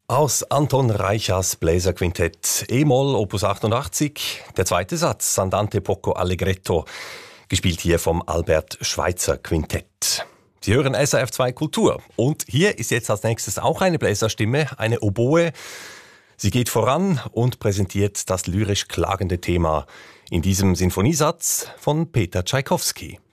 Aus Anton Reichers Bläserquintett E-Moll Opus 88, der zweite Satz, Andante poco allegretto, gespielt hier vom Albert Schweitzer Quintett. Sie hören SRF 2 Kultur und hier ist jetzt als nächstes auch eine Bläserstimme, eine Oboe. Sie geht voran und präsentiert das lyrisch klagende Thema in diesem Sinfoniesatz von Peter Tschaikowski.